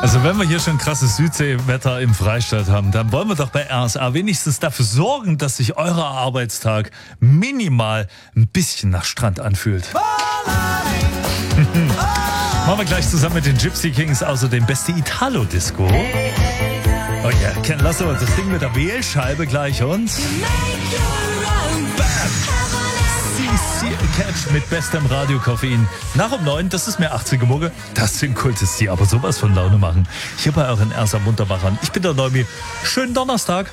Also wenn wir hier schon krasses Südseewetter im Freistaat haben, dann wollen wir doch bei RSA wenigstens dafür sorgen, dass sich euer Arbeitstag minimal ein bisschen nach Strand anfühlt. Machen wir gleich zusammen mit den Gypsy Kings außerdem beste Italo-Disco. Oh ja, lassen wir das Ding mit der Wählscheibe gleich uns. Catch mit bestem Radiokoffein. Nach um 9, das ist mehr 80er Mucke. Das sind Kultis, die aber sowas von Laune machen. Hier bei euren RSA Muntermachern. Ich bin der Neumi. Schönen Donnerstag.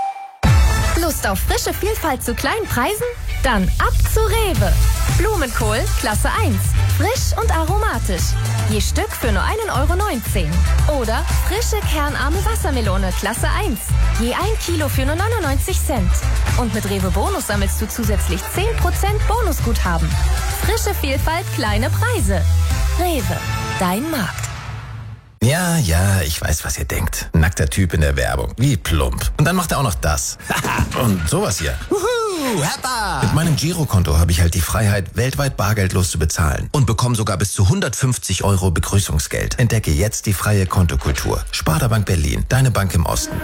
Lust auf frische Vielfalt zu kleinen Preisen? Dann ab zu Rewe. Blumenkohl Klasse 1. Frisch und aromatisch. Je Stück für nur 1,19 €. Oder frische kernarme Wassermelone Klasse 1. Je 1 Kilo für nur 99 Cent. Und mit Rewe Bonus sammelst du zusätzlich 10% Bonusguthaben. Frische Vielfalt, kleine Preise. Rewe, dein Markt. Ja, ich weiß, was ihr denkt. Nackter Typ in der Werbung. Wie plump. Und dann macht er auch noch das. Und sowas hier. Mit meinem Girokonto habe ich halt die Freiheit, weltweit bargeldlos zu bezahlen. Und bekomme sogar bis zu 150 € Begrüßungsgeld. Entdecke jetzt die freie Kontokultur. Sparda-Bank Berlin, deine Bank im Osten.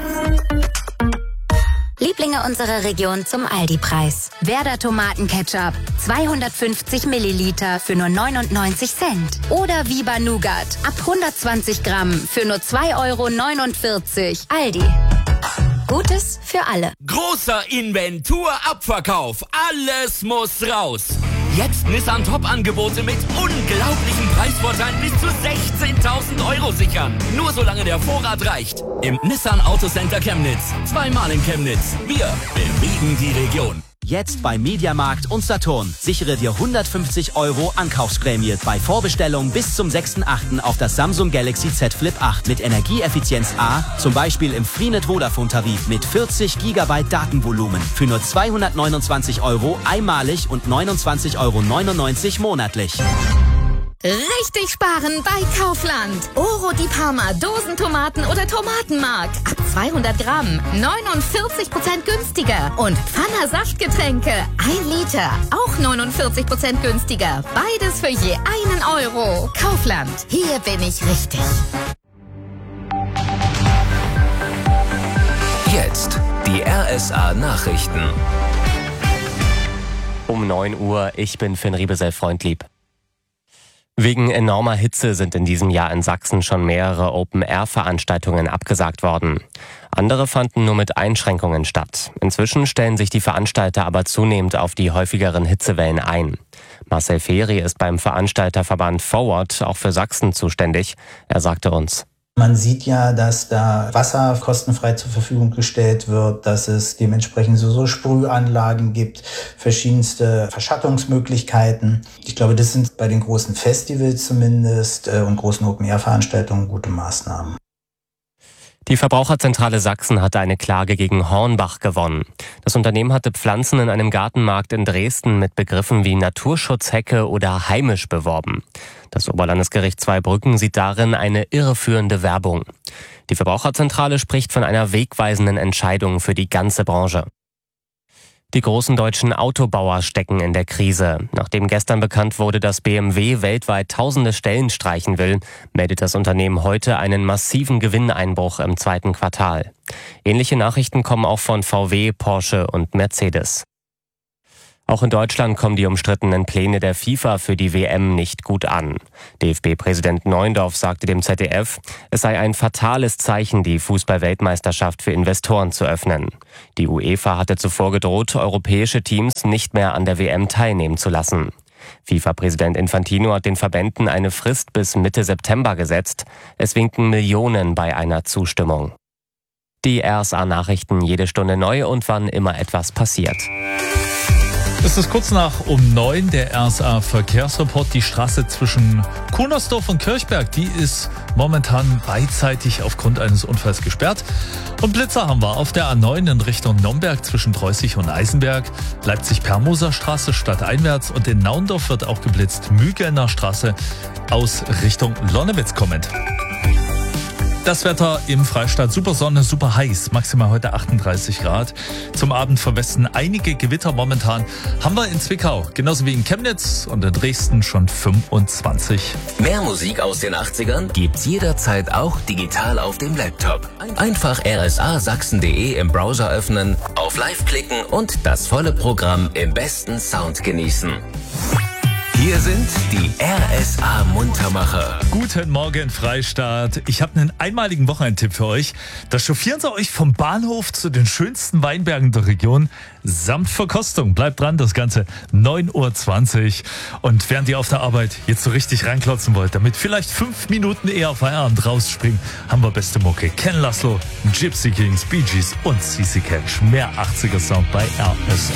Lieblinge unserer Region zum Aldi-Preis. Werder Tomatenketchup, 250 Milliliter für nur 99 Cent. Oder Viva Nougat, ab 120 Gramm für nur 2,49 €. Aldi. Gutes für alle. Großer Inventurabverkauf. Alles muss raus. Jetzt Nissan Top-Angebote mit unglaublichen Preisvorteilen bis zu 16.000 € sichern. Nur solange der Vorrat reicht. Im Nissan Autocenter Chemnitz. Zweimal in Chemnitz. Wir bewegen die Region. Jetzt bei Mediamarkt und Saturn. Sichere dir 150 € Ankaufsprämie bei Vorbestellung bis zum 6.8. auf das Samsung Galaxy Z Flip 8 mit Energieeffizienz A, zum Beispiel im Freenet Vodafone Tarif mit 40 GB Datenvolumen für nur 229 € einmalig und 29,99 € monatlich. Richtig sparen bei Kaufland. Oro di Parma, Dosentomaten oder Tomatenmark. Ab 200 Gramm, 49% günstiger. Und Pfanner Saftgetränke, 1 Liter, auch 49% günstiger. Beides für je 1 €. Kaufland, hier bin ich richtig. Jetzt die RSA Nachrichten. Um 9 Uhr, ich bin Finn Riebesell-Freundlieb. Wegen enormer Hitze sind in diesem Jahr in Sachsen schon mehrere Open-Air-Veranstaltungen abgesagt worden. Andere fanden nur mit Einschränkungen statt. Inzwischen stellen sich die Veranstalter aber zunehmend auf die häufigeren Hitzewellen ein. Marcel Feri ist beim Veranstalterverband Forward auch für Sachsen zuständig. Er sagte uns: Man sieht ja, dass da Wasser kostenfrei zur Verfügung gestellt wird, dass es dementsprechend so Sprühanlagen gibt, verschiedenste Verschattungsmöglichkeiten. Ich glaube, das sind bei den großen Festivals zumindest und großen Open-Air-Veranstaltungen gute Maßnahmen. Die Verbraucherzentrale Sachsen hatte eine Klage gegen Hornbach gewonnen. Das Unternehmen hatte Pflanzen in einem Gartenmarkt in Dresden mit Begriffen wie Naturschutzhecke oder heimisch beworben. Das Oberlandesgericht Zweibrücken sieht darin eine irreführende Werbung. Die Verbraucherzentrale spricht von einer wegweisenden Entscheidung für die ganze Branche. Die großen deutschen Autobauer stecken in der Krise. Nachdem gestern bekannt wurde, dass BMW weltweit tausende Stellen streichen will, meldet das Unternehmen heute einen massiven Gewinneinbruch im 2. Quartal. Ähnliche Nachrichten kommen auch von VW, Porsche und Mercedes. Auch in Deutschland kommen die umstrittenen Pläne der FIFA für die WM nicht gut an. DFB-Präsident Neuendorf sagte dem ZDF, es sei ein fatales Zeichen, die Fußball-Weltmeisterschaft für Investoren zu öffnen. Die UEFA hatte zuvor gedroht, europäische Teams nicht mehr an der WM teilnehmen zu lassen. FIFA-Präsident Infantino hat den Verbänden eine Frist bis Mitte September gesetzt. Es winken Millionen bei einer Zustimmung. Die RSA-Nachrichten jede Stunde neu und wann immer etwas passiert. Es ist kurz nach um 9 der RSA-Verkehrsreport. Die Straße zwischen Kunersdorf und Kirchberg, die ist momentan beidseitig aufgrund eines Unfalls gesperrt. Und Blitzer haben wir auf der A9 in Richtung Nomberg zwischen Preußig und Eisenberg, Leipzig-Permoser Straße stadteinwärts und in Naundorf wird auch geblitzt, Mügelner Straße aus Richtung Lonnewitz kommend. Das Wetter im Freistaat, super Sonne, super heiß, maximal heute 38 Grad. Zum Abend vom Westen einige Gewitter. Momentan haben wir in Zwickau, genauso wie in Chemnitz und in Dresden schon 25. Mehr Musik aus den 80ern gibt's jederzeit auch digital auf dem Laptop. Einfach rsasachsen.de im Browser öffnen, auf Live klicken und das volle Programm im besten Sound genießen. Hier sind die RSA Muntermacher. Guten Morgen, Freistaat. Ich habe einen einmaligen Wochenendtipp für euch. Da chauffieren sie euch vom Bahnhof zu den schönsten Weinbergen der Region samt Verkostung. Bleibt dran, das Ganze 9:20 Uhr. Und während ihr auf der Arbeit jetzt so richtig reinklotzen wollt, damit vielleicht 5 Minuten eher auf Feierabend rausspringen, haben wir beste Mucke. Ken Laszlo, Gypsy Kings, Bee Gees und CC Catch. Mehr 80er Sound bei RSA.